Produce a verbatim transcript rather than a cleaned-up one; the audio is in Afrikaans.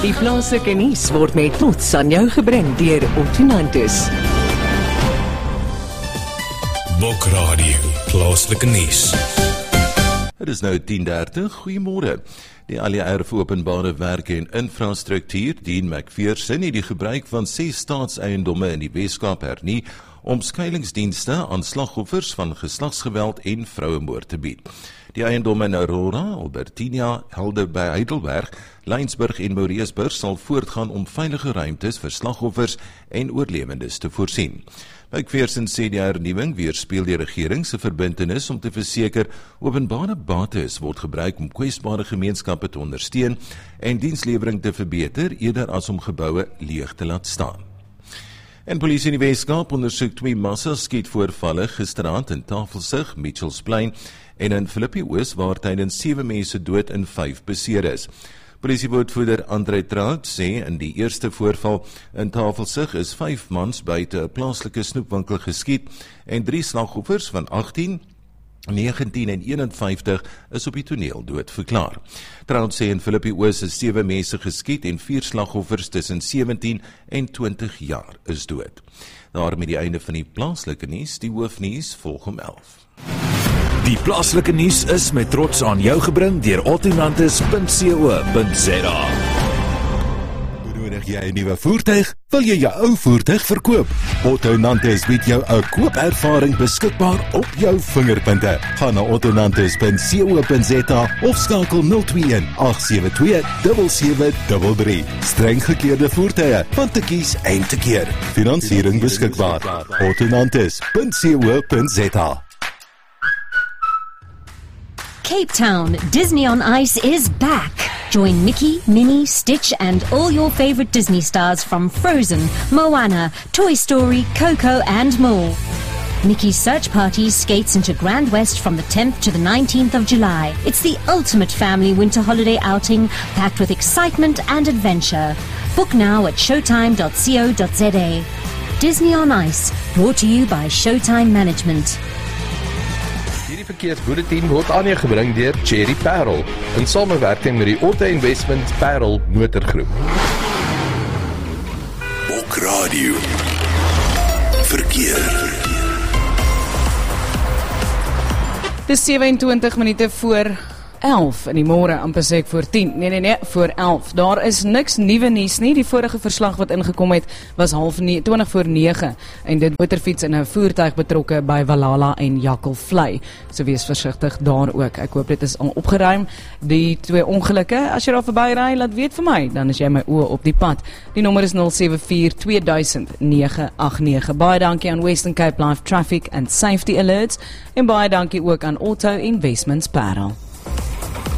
Die plaaslike nuus word met trots aan jou gebring deur Ottonantis. Bokradio, plaaslike nuus. Het is nou tien dertig, goeiemôre. Die A L R vir Openbare Werke en Infrastruktuur, Dean McPherson, het die gebruik van ses staatseiendomme in die Weskaap hernie om skuilingsdienste aan slagoffers van geslagsgeweld en vrouemoord te bied. Die eiendomme in Aurora, Albertina, Helderberg, Heidelberg, Laingsburg en Moreesburg sal voortgaan om veilige ruimtes vir slagoffers en oorlewendes te voorsien. McPherson sê die hernuwing weerspieël die regering se verbintenis om te verseker openbare bates word gebruik om kwesbare gemeenskappe te ondersteun en dienslewering te verbeter eerder as om geboue leeg te laat staan. En polisie in die Weskaap ondersoek twee massaskietvoorvalle gisteraand in Tafelsig, Mitchells Plain en in Philippi Oos waar tydens sewe mense dood en vyf beseer is. Polisiewoordvoerder Andre Trout sê in die eerste voorval in Tafelsig is vyf mans buite 'n plaaslike snoepwinkel geskiet en drie slagoffers van agttien, negentien en eenenvyftig is op die toneel dood verklaar. Trout sê in Philippi Oos is sewe mense geskiet en vier slagoffers tussen sewentien en twintig jaar is dood. Daarmee die einde van die plaaslike nuus, die hoofnuus volg om elf. Die plaaslike nuus is met trots aan jou gebring deur ottonantis punt co punt za. Benodig jy 'n nuwe voertuig? Wil jy jou ou voertuig verkoop? Ottonantis bied jou 'n koopervaring beskikbaar op jou vingerpunte. Gaan na ottonantis punt co punt za of skakel nul twee een agt sewe twee sewe sewe drie drie. Streng gekeurde voertuie, van te kies en te keer. Finansiering beskikbaar. ottonantis punt co punt za. Cape Town, Disney on Ice is back. Join Mickey, Minnie, Stitch and all your favorite Disney stars from Frozen, Moana, Toy Story, Coco and more. Mickey's Search Party skates into Grand West from the tenth to the nineteenth of July. It's the ultimate family winter holiday outing packed with excitement and adventure. Book now at showtime dot co dot za. Disney on Ice, brought to you by Showtime Management. Die verkeersboedeteam word aan jou gebring deur Cherry Parel in samewerking met die Auto Investment Parel Motorgroep. Bokradio. Verkeer. Dis sewe-en-twintig minute voor elf in die môre, amper sê ek voor tien. Nee, nee, nee, voor elf. Daar is niks nuwe nuus nie. Die vorige verslag wat ingekom het, was half twintig voor nege. En dit motorfiets in 'n voertuig betrokke by Valhalla en Jakkalvlei. So wees versigtig daar ook. Ek hoop dit is al opgeruim. Die twee ongelukke, as jy daar verby ry, laat weet vir my, dan is jy my oë op die pad. Die nommer is nul sewe vier twee duisend nege agt nege. Baie dankie aan Western Cape Life Traffic and Safety Alerts en baie dankie ook aan Auto Investments Parel.